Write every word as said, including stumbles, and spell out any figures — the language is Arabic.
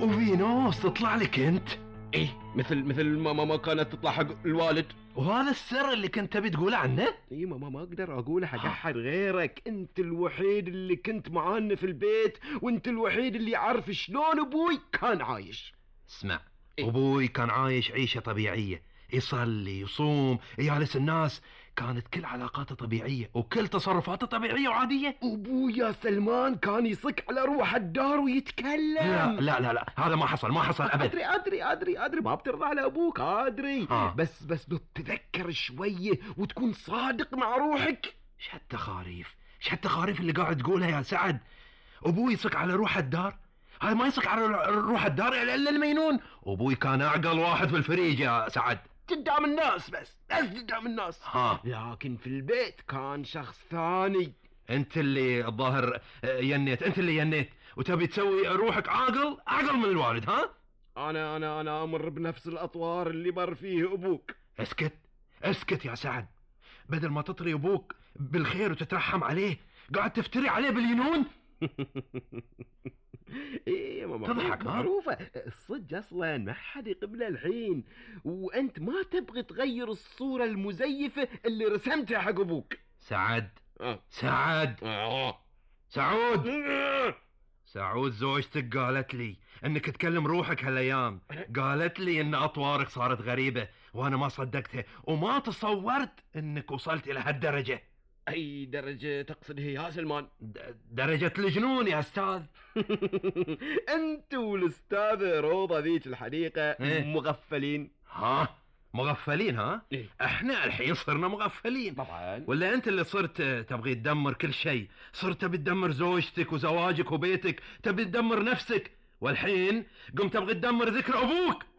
وفي ناس تطلع لك انت. ايه مثل مثل ما ما كانت تطلع حق الوالد. وهذا السر اللي كنت تبي تقوله عنه. اي ما ما اقدر اقوله حق احد غيرك، انت الوحيد اللي كنت معانا في البيت، وانت الوحيد اللي يعرف شلون ابوي كان عايش. اسمع، إيه؟ ابوي كان عايش عيشة طبيعية، يصلي يصوم يجالس الناس، كانت كل علاقاته طبيعية وكل تصرفاته طبيعية وعادية. ابوي يا سلمان كان يصك على روح الدار ويتكلم. لا لا لا لا هذا ما حصل، ما حصل ابد. ادري ادري ادري ادري ما بترضى على ابوك، ادري ها. بس بس لو تتذكر شويه وتكون صادق مع روحك. ايش هالتخاريف، ايش هالتخاريف اللي قاعد تقولها يا سعد؟ ابوي يصك على روح الدار؟ هاي ما يصك على روح الدار الا المينون. ابوي كان اعقل واحد في الفريج يا سعد. قدام الناس بس بس قدام الناس. ها. لكن في البيت كان شخص ثاني. انت اللي الظاهر ينيت، انت اللي ينيت وتبي تسوي روحك عاقل اعقل من الوالد. ها انا انا انا امر بنفس الاطوار اللي مر فيه ابوك. اسكت اسكت يا سعد، بدل ما تطري ابوك بالخير وتترحم عليه قاعد تفتري عليه بالينون. ايه ماما تضحك. معروفة الصدق اصلا ما حد يقبله الحين، وانت ما تبغي تغير الصورة المزيفة اللي رسمتها حق ابوك. سعد آه. سعد آه. سعود سعود زوجتك قالت لي انك تكلم روحك هالايام، قالت لي ان اطوارك صارت غريبة وانا ما صدقتها وما تصورت انك وصلت الى هالدرجة. اي درجة تقصد هي يا سلمان؟ درجة الجنون يا استاذ. انت والاستاذة روضة ذيك الحديقة إيه؟ مغفلين. ها مغفلين؟ ها إيه؟ احنا الحين صرنا مغفلين طبعا. ولا انت اللي صرت تبغي تدمر كل شيء؟ صرت تبي تدمر زوجتك وزواجك وبيتك، تبي تدمر نفسك، والحين قم تبغي تدمر ذكر ابوك.